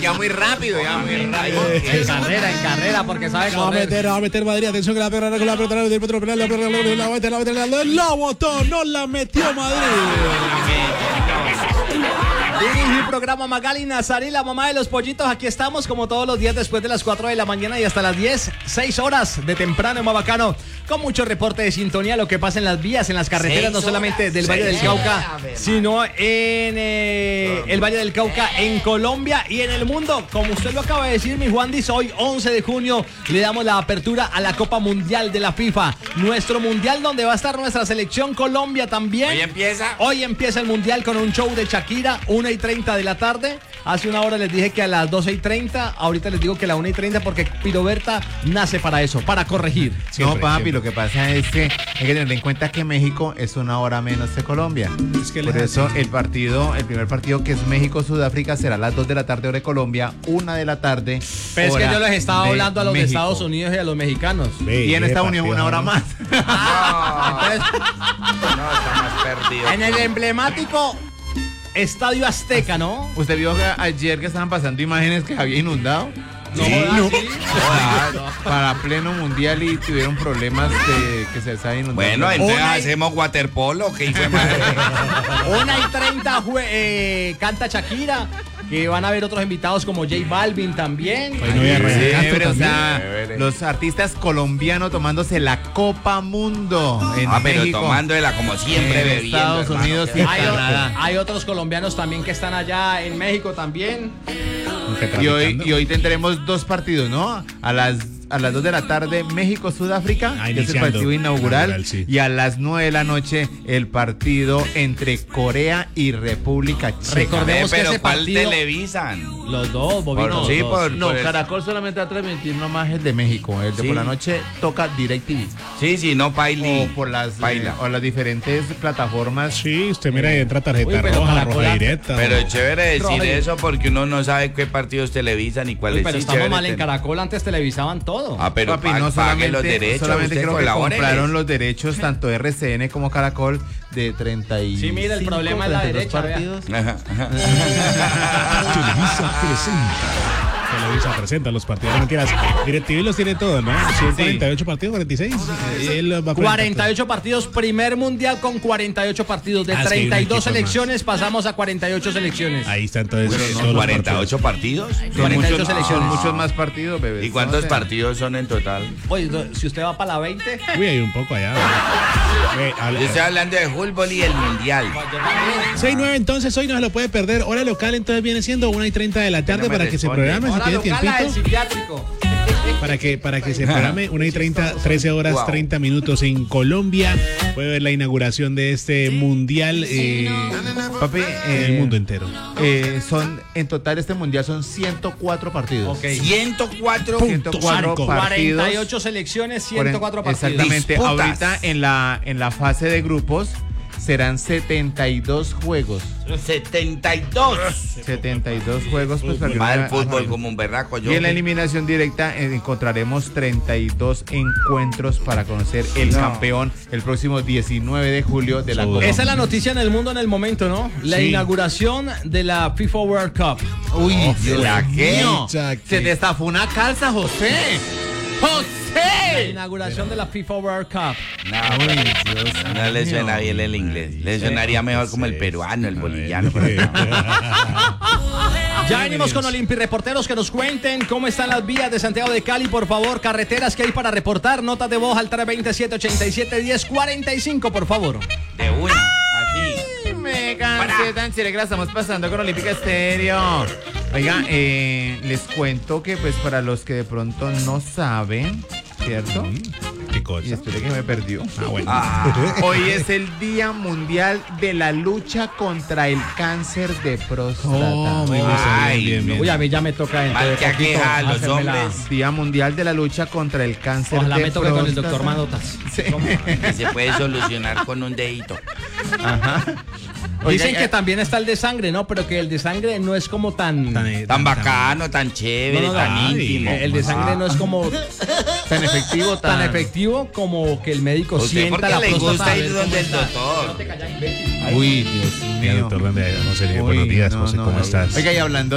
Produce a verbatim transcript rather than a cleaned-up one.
ya muy rápido, ya muy rápido. En carrera, en carrera, porque sabe Va a correr. meter, va a meter Madrid. Atención que la perra con la pelota, la pelota, la pelota, la pelota, la pelota, la pelota, la pelota, la botó, no la metió Madrid. Dirige el programa Magali Nazarí, la mamá de los pollitos. Aquí estamos como todos los días después de las cuatro de la mañana y hasta las diez, seis horas de temprano, más bacano, con mucho reporte de sintonía, lo que pasa en las vías, en las carreteras, no solamente del Valle del Cauca, sino en eh, el Valle del Cauca, en Colombia y en el mundo. Como usted lo acaba de decir, mi Juan dice, hoy once de junio le damos la apertura a la Copa Mundial de la FIFA. Nuestro mundial donde va a estar nuestra selección Colombia también. Hoy empieza. Hoy empieza el mundial con un show de Shakira, una y treinta de la tarde. Hace una hora les dije que a las doce y treinta. Ahorita les digo que a la una y treinta porque Piroberta nace para eso, para corregir. Siempre, no, papi, siempre. Lo que pasa es que hay que tener en cuenta que México es una hora menos que Colombia. Es que Por eso así. el partido, el primer partido que es México-Sudáfrica será a las dos de la tarde hora de Colombia, una de la tarde. Pero es que yo les estaba hablando a los México. de Estados Unidos y a los mexicanos. Ve, y en Estados Unidos una hora más. Ah, entonces, no, estamos perdidos. En el emblemático Estadio Azteca, ¿no? ¿Usted vio ayer que estaban pasando imágenes que había inundado? No, sí, no. no. Para pleno mundial y tuvieron problemas de que se estaba inundando. Bueno, entonces Una y- hacemos waterpolo, que hizo madre. Una y treinta jue- eh, canta Shakira. Que van a haber otros invitados como J Balvin también. Pues no había Sí, Ryan Castro chévere, o también. sea, Chévere. los artistas colombianos tomándose la Copa Mundo en Ah, pero México, tomándola como siempre, en bebiendo. Estados hermano, Unidos que- y Hay, o- Canadá. hay otros colombianos también que están allá en México también. Y hoy, y hoy tendremos dos partidos, ¿no? A las a las dos de la tarde México-Sudáfrica, Ah, que es el iniciando. partido inaugural, Inaugural, sí. y a las nueve de la noche el partido entre Corea y República Checa. Recordemos Eh, pero que ese ¿cuál partido- televisan? Los dos, Bobino. Por- sí, los dos. por- No, el- Caracol solamente va a transmitir nomás el de México, el de Sí. por la noche toca DirecTV. Sí, sí, no, Paili. O por las Baila. eh, o las diferentes plataformas. Sí, usted mira y entra tarjeta Uy, pero roja, Caracol roja antes- directa. Pero es chévere decir Roja y- eso porque uno no sabe qué partidos televisan y cuáles Uy, pero sí, estamos chévere mal en ten- Caracol, antes televisaban todo. Ah, pero Papi, pa- no pague solamente, los derechos, solamente usted creo que colabóreles. compraron los derechos tanto R C N como Caracol de treinta y Sí, mira, el problema es la treinta y dos derecha, vea. partidos. Ajá, ajá. Televisa presenta. Televisa presenta los partidos. No mentiras. DirecTV los tiene todos, ¿no? ciento cuarenta y ocho partidos, cuarenta y seis. Él va a cuarenta y ocho partidos, primer mundial con cuarenta y ocho partidos. De Ah, sí, treinta y dos un equipo selecciones pasamos a cuarenta y ocho selecciones. Ahí está entonces. Pero todos no, los cuarenta y ocho partidos. Son cuarenta y ocho muchos, selecciones. son muchos más partidos, bebé. ¿Y cuántos No sé. partidos son en total? Oye, no, si usted va para la veinte. partidos. Uy, hay un poco allá. Ve, habla- Yo estoy hablando de fútbol y el mundial. seis nueve entonces, hoy no se lo puede perder. Hora local entonces viene siendo una y treinta de la tarde no me para que se responde. programe, si Ahora tiene local la del tiempito. psiquiátrico. Para que, para que se programe una y treinta, trece horas, Wow. treinta minutos en Colombia. Puede ver la inauguración de este mundial eh, Papi, en eh, el mundo entero. eh, son, en total este mundial son ciento cuatro partidos. Ok. ciento cuatro Punto ciento cuatro cinco. partidos. cuarenta y ocho selecciones, ciento cuatro partidos. Exactamente. Disputas. Ahorita en la, en la fase de grupos serán setenta y dos juegos. setenta y dos. setenta y dos juegos, pues para que Va no- el fútbol como un berraco. Yo Y en la eliminación directa eh, encontraremos treinta y dos encuentros para conocer el No. campeón el próximo diecinueve de julio de la So- Copa. Esa es la noticia en el mundo en el momento, ¿no? La Sí. inauguración de la FIFA World Cup. Uy, Dios ¿la qué? mío. Se destapó una calza, José. La ¡José! inauguración de la FIFA World Cup. No, pero no le suena bien el inglés. Le sonaría mejor como el peruano, el boliviano. pero no. Ya venimos con Olimpi Reporteros que nos cuenten cómo están las vías de Santiago de Cali, por favor, carreteras que hay para reportar, notas de voz al tres dos siete, ochenta y siete, diez, cuarenta y cinco, por favor. De una, así. Me cansé tan chévere que la estamos pasando con Olímpica Estéreo. Oiga, eh, les cuento que pues para los que de pronto no saben, ¿cierto? ¿Qué Y cosa? espere que me perdió. Ah, bueno. Hoy es el Día Mundial de la Lucha contra el Cáncer de próstata. Oh, muy bien, Ay, bien, bien, Uy, bien. a mí ya me toca dentro Mal de que poquito aqueja a los hacerme la- hombres. Día Mundial de la Lucha contra el Cáncer Ojalá de me toque con el próstata. doctor Manotas. Sí. Que se puede solucionar con un dedito. Ajá. Oiga, Dicen que eh, también está el de sangre, ¿no? Pero que el de sangre no es como tan... Tan, eh, Tan bacano, tan chévere, No, no, no, tan ay, íntimo. El de sangre no es como tan efectivo, tan tan, efectivo como que el médico ¿Usted sienta por qué la le próstata. gusta a ir ver donde cómo el está. doctor? No te callas, imbécil. Uy, Dios Mira, mío. doctor Randall, José, Uy, buenos días, no, José, no, ¿cómo no. estás? Oiga, y hablando